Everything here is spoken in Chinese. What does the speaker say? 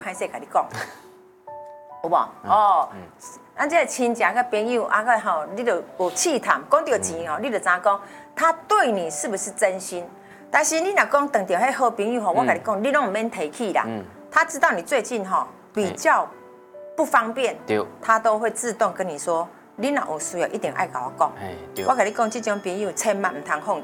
歹势甲你讲，有无？哦，咱这个亲戚个朋友，啊个吼，你就有试探，讲到钱哦，你就知讲他对你是不是真心。但是你若讲当着迄好朋友吼，我甲你讲，你拢唔免提起啦。他知道你最近吼比较不方便，他都会自动跟你说，你若有需要一定爱甲我讲。我甲你讲，这种朋友千万唔通放